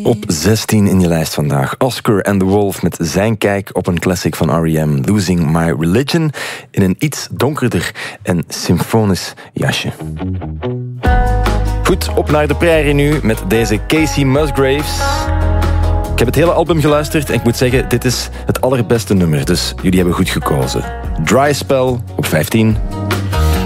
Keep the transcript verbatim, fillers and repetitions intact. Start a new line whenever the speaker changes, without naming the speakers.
Op zestien in je lijst vandaag. Oscar and the Wolf met zijn kijk op een classic van R E M. Losing My Religion in een iets donkerder en symfonisch jasje. Goed, op naar de prairie nu met deze Casey Musgraves. Ik heb het hele album geluisterd en ik moet zeggen, dit is het allerbeste nummer. Dus jullie hebben goed gekozen. Dry Spell op vijftien.